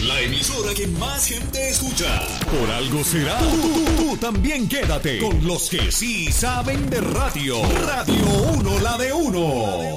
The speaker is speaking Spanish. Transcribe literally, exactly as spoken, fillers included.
la emisora que más gente escucha. Por algo será. Tú, tú, tú, tú también quédate con los que sí saben de radio. Radio uno, la de uno.